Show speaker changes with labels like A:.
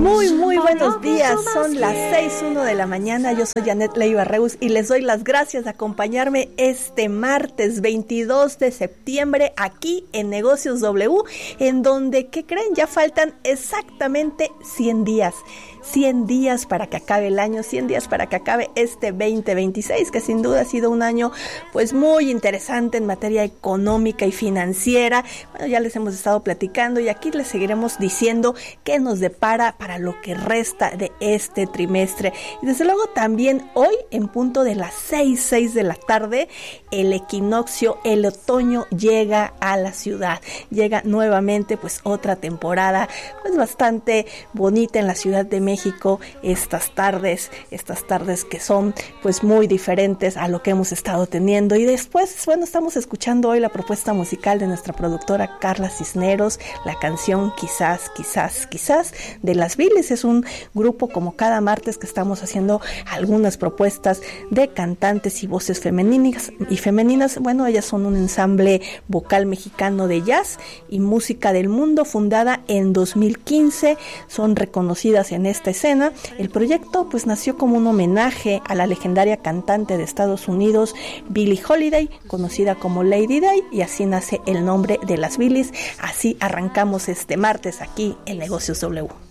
A: Muy buenos días, son las 6:01 de la mañana, yo soy Janet Leiva Reus y les doy las gracias de acompañarme este martes 22 de septiembre aquí en Negocios W, en donde, ¿qué creen? Ya faltan exactamente 100 días. 100 días para que acabe el año, 100 días para que acabe este 2026, que sin duda ha sido un año pues muy interesante en materia económica y financiera. Bueno, ya les hemos estado platicando y aquí les seguiremos diciendo qué nos depara para lo que resta de este trimestre. Y desde luego también hoy, en punto de las 6 de la tarde, el equinoccio, el otoño llega a la ciudad. Llega nuevamente pues otra temporada pues bastante bonita en la Ciudad de México, estas tardes que son pues muy diferentes a lo que hemos estado teniendo. Y después, bueno, estamos escuchando hoy la propuesta musical de nuestra productora Carla Cisneros, la canción Quizás de Las Vilis. Es un grupo como cada martes que estamos haciendo algunas propuestas de cantantes y voces femeninas. Bueno, ellas son un ensamble vocal mexicano de jazz y música del mundo, fundada en 2015, son reconocidas en esta escena. El proyecto pues nació como un homenaje a la legendaria cantante de Estados Unidos Billie Holiday, conocida como Lady Day, y así nace el nombre de Las Vilis. Así arrancamos este martes aquí en Negocios W.